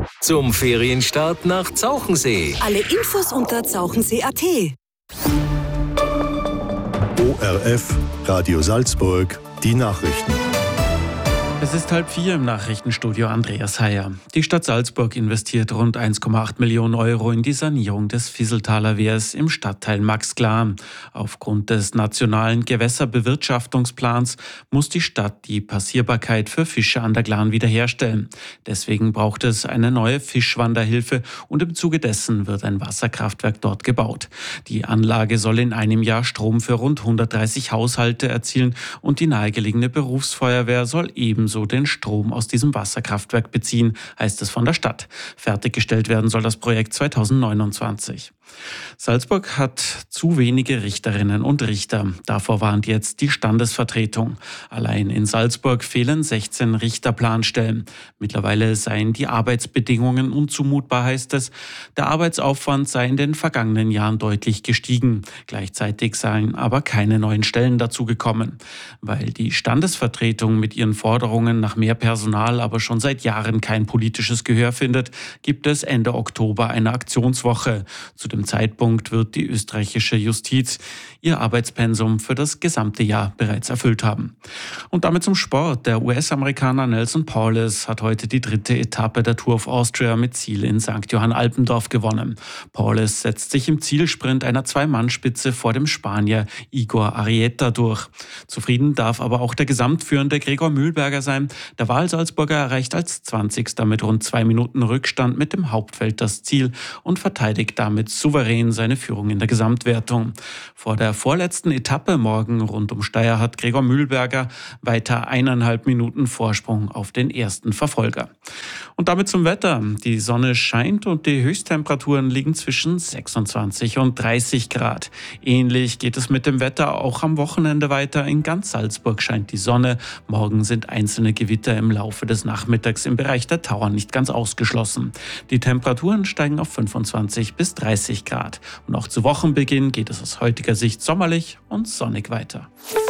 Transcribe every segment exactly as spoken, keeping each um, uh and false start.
Zum Ferienstart nach Zauchensee. Alle Infos unter zauchensee punkt at. O R F, Radio Salzburg, die Nachrichten. Es ist halb vier im Nachrichtenstudio, Andreas Heyer. Die Stadt Salzburg investiert rund eins Komma acht Millionen Euro in die Sanierung des Visseltaler Wehrs im Stadtteil Maxglar. Aufgrund des nationalen Gewässerbewirtschaftungsplans muss die Stadt die Passierbarkeit für Fische an der Glan wiederherstellen. Deswegen braucht es eine neue Fischwanderhilfe und im Zuge dessen wird ein Wasserkraftwerk dort gebaut. Die Anlage soll in einem Jahr Strom für rund hundertdreißig Haushalte erzielen und die nahegelegene Berufsfeuerwehr soll ebenso so den Strom aus diesem Wasserkraftwerk beziehen, heißt es von der Stadt. Fertiggestellt werden soll das Projekt zweitausendneunundzwanzig. Salzburg hat zu wenige Richterinnen und Richter. Davor warnt jetzt die Standesvertretung. Allein in Salzburg fehlen sechzehn Richterplanstellen. Mittlerweile seien die Arbeitsbedingungen unzumutbar, heißt es. Der Arbeitsaufwand sei in den vergangenen Jahren deutlich gestiegen. Gleichzeitig seien aber keine neuen Stellen dazugekommen. Weil die Standesvertretung mit ihren Forderungen nach mehr Personal aber schon seit Jahren kein politisches Gehör findet, gibt es Ende Oktober eine Aktionswoche. Zu dem Zeitpunkt wird die österreichische Justiz ihr Arbeitspensum für das gesamte Jahr bereits erfüllt haben. Und damit zum Sport. Der U S-Amerikaner Nelson Powless hat heute die dritte Etappe der Tour of Austria mit Ziel in Sankt Johann Alpendorf gewonnen. Powless setzt sich im Zielsprint einer Zwei-Mann-Spitze vor dem Spanier Igor Arrieta durch. Zufrieden darf aber auch der gesamtführende Gregor Mühlberger sein. Der Wahlsalzburger erreicht als zwanzigster mit rund zwei Minuten Rückstand mit dem Hauptfeld das Ziel und verteidigt damit souverän seine Führung in der Gesamtwertung. Vor der vorletzten Etappe morgen rund um Steyr hat Gregor Mühlberger weiter eineinhalb Minuten Vorsprung auf den ersten Verfolger. Und damit zum Wetter. Die Sonne scheint und die Höchsttemperaturen liegen zwischen sechsundzwanzig und dreißig Grad. Ähnlich geht es mit dem Wetter auch am Wochenende weiter. In ganz Salzburg scheint die Sonne. Morgen sind einzelne Gewitter im Laufe des Nachmittags im Bereich der Tauern nicht ganz ausgeschlossen. Die Temperaturen steigen auf fünfundzwanzig bis dreißig Grad. Und auch zu Wochenbeginn geht es aus heutiger Sicht sommerlich und sonnig weiter.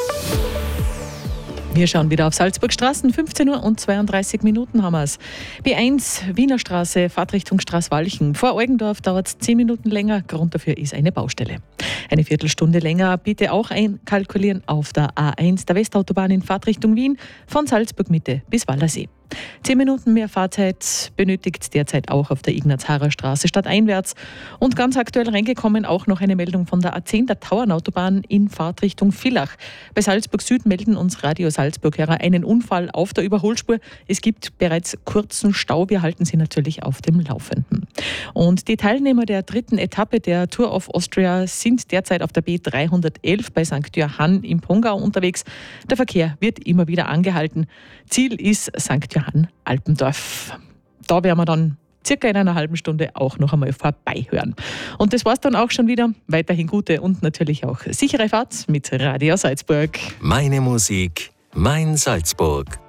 Wir schauen wieder auf Salzburgstraßen. fünfzehn Uhr und zweiunddreißig Minuten haben wir es. B eins Wiener Straße, Fahrtrichtung Straßwalchen. Vor Eugendorf dauert es zehn Minuten länger. Grund dafür ist eine Baustelle. Eine Viertelstunde länger bitte auch einkalkulieren auf der A eins der Westautobahn in Fahrtrichtung Wien von Salzburg Mitte bis Wallersee. Zehn Minuten mehr Fahrzeit benötigt derzeit auch auf der Ignaz-Harrer-Straße stadteinwärts. Und ganz aktuell reingekommen auch noch eine Meldung von der A zehn der Tauernautobahn in Fahrtrichtung Villach. Bei Salzburg Süd melden uns Radio Salzburg-Hörer einen Unfall auf der Überholspur. Es gibt bereits kurzen Stau. Wir halten Sie natürlich auf dem Laufenden. Und die Teilnehmer der dritten Etappe der Tour of Austria sind derzeit auf der B dreihundertelf bei Sankt Johann im Pongau unterwegs. Der Verkehr wird immer wieder angehalten. Ziel ist Sankt Johann Alpendorf. Da werden wir dann circa in einer halben Stunde auch noch einmal vorbeihören. Und das war's dann auch schon wieder. Weiterhin gute und natürlich auch sichere Fahrt mit Radio Salzburg. Meine Musik, mein Salzburg.